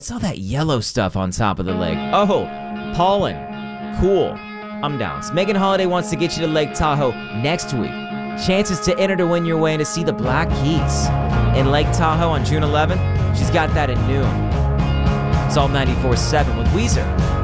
It's all that yellow stuff on top of the lake. Oh, pollen. Cool. I'm down. Megan Holiday wants to get you to Lake Tahoe next week. Chances to enter to win your way to see the Black Keys in Lake Tahoe on June 11th. She's got that at noon. It's all 94.7 with Weezer.